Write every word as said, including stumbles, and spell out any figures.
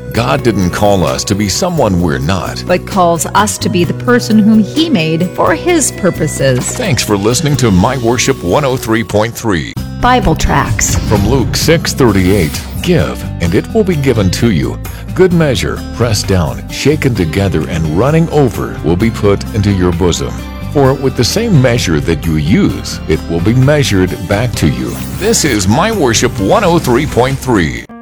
God didn't call us to be someone we're not, but calls us to be the person whom He made for His purposes. Thanks for listening to My Worship one oh three point three. Bible Tracts From Luke six thirty-eight, give, and it will be given to you. Good measure, pressed down, shaken together, and running over will be put into your bosom. For with the same measure that you use, it will be measured back to you. This is My Worship one oh three point three.